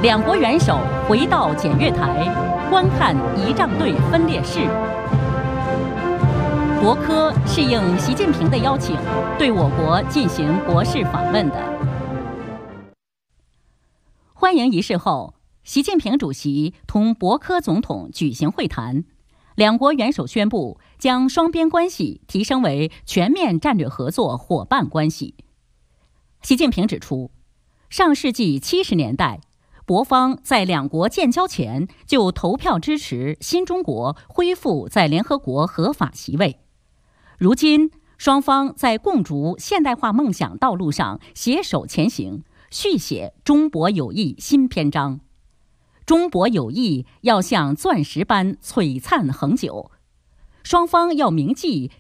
两国元首回到检阅台，观看仪仗队分列式。博科是应习近平的邀请，对我国进行国事访问的。欢迎仪式后，习近平主席同博科总统举行会谈，两国元首宣布将双边关系提升为全面战略合作伙伴关系。习近平指出，上世纪70年代，博方在两国建交前就投票支持新中国恢复在联合国合法席位。如今，双方在共筑现代化梦想道路上携手前行，续写中博友谊新篇章。中博友谊要像钻石般璀璨恒久，双方要铭记